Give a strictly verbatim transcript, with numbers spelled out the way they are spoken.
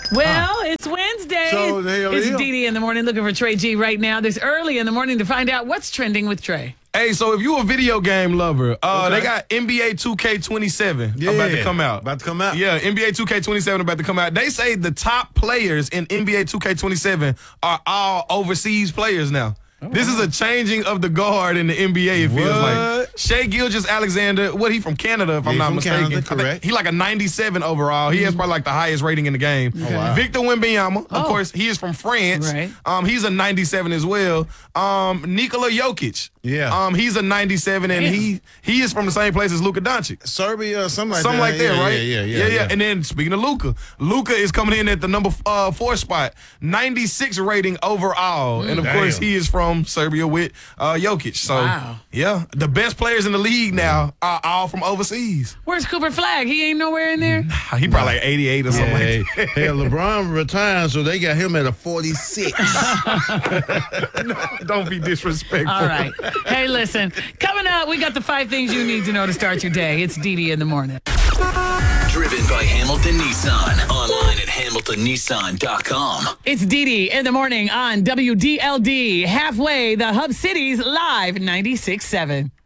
Well, uh, it's Wednesday. So, it's Dee Dee in the morning looking for Trey G right now. This early in the morning to find out what's trending with Trey. Hey, so if you a video game lover, uh, okay. they got N B A two K twenty-seven yeah, about to come out. About to come out. Yeah, N B A two K twenty-seven about to come out. They say the top players in N B A two K twenty-seven are all overseas players now. Oh, this wow. is a changing of the guard in the N B A, it feels what? like. Shai Gilgeous-Alexander, what, he from Canada, if yeah, I'm not from mistaken. Canada, correct. He like a ninety-seven overall. He mm-hmm. has probably like the highest rating in the game. Oh, wow. Victor Wembanyama, of oh. course, he is from France. Right. Um, he's a ninety-seven as well. Um, Nikola Jokic. Yeah. Um, he's a ninety-seven, and Damn. he he is from the same place as Luka Doncic. Serbia, something like something that. like that, yeah, right? Yeah yeah, yeah, yeah, yeah, yeah. And then speaking of Luka, Luka is coming in at the number uh, four spot, ninety-six rating overall, mm, and of damn. course he is from Serbia with uh, Jokic. So wow. yeah, the best players in the league now are all from overseas. Where's Cooper Flag? He ain't nowhere in there. Nah, he probably like eighty-eight or something. Hey, like that. hey, LeBron retired, so they got him at a forty-six. No, don't be disrespectful. All right. Hey, listen. Coming up, we got the five things you need to know to start your day. It's Dee Dee in the morning. Driven by Hamilton Nissan. Online at hamilton nissan dot com. It's Dee Dee in the morning on W D L D. Halfway, the Hub Cities live ninety-six point seven.